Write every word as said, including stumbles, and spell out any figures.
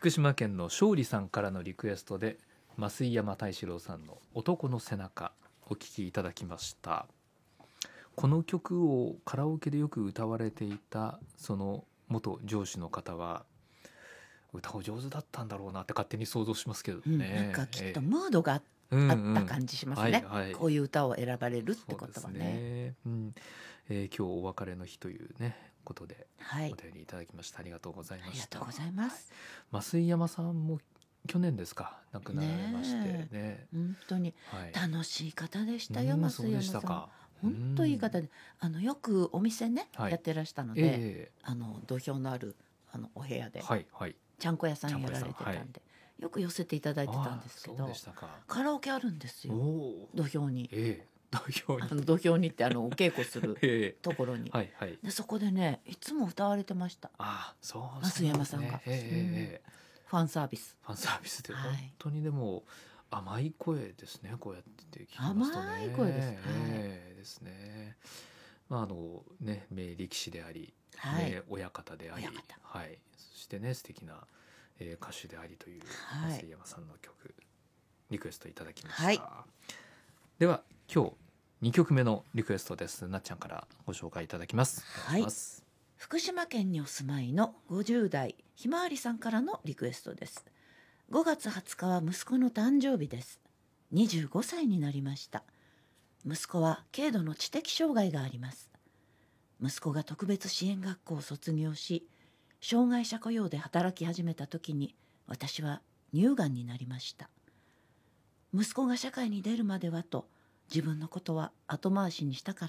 福島県の勝利さんからのリクエストで増井山太志郎さんの男の背中お聴きいただきました。この曲をカラオケでよく歌われていたその元上司の方は歌を上手だったんだろうなって勝手に想像しますけどね、 うん、なんかきっとムードがあっうんあうんった感じしますね、 はいはい、 こういう歌を選ばれるってことはそうですね。 ね、うんえー今日お別れの日というねことではいお、便りいただきました。ありがとうございあました。 りがとうございます。 増井山さんも去年ですか亡くなられましてねえね、 本当にはい、 楽しい方でしたよ、 うんそうで増山さん。 したか。 本当いい方で、あのよくお店ね、 はいやってらしたので、 えあの土俵のあるあのお部屋えで、 はいはい、 ちゃんこ屋さんちゃんこ屋さんやられてたんで、 はいよく寄せていただいてたんですけどああそうで、したか。 カラオケあるんですおよ、 お土俵に。 ええ土俵にあの土俵にってあのお稽古するええところに、 はいはい、 でそこでねいつも歌われてました。 ああそう増山さんがそうですねええええファンサービス。 ファンサービスではい本当にでも甘い声ですね、こうやって聞きますとね。 甘い声ですはいええですね。まああのね名力士であり、 はい名親方であり、 親方はい、そしてね素敵な、えー歌手でありというはい増山さんの曲リクエストいただきました。 はいでは今日にきょくめのリクエストです。なっちゃんからご紹介いただきます。お願いします。 福島県にお住まいのごじゅう代ひまわりさんからのリクエストです。ごがつはつかは息子の誕生日です。にじゅうごさいになりました。息子は軽度の知的障害があります。息子が特別支援学校を卒業し障害者雇用で働き始めた時に私は乳がんになりました。息子が社会に出るまではと自分のことは後回しにしたから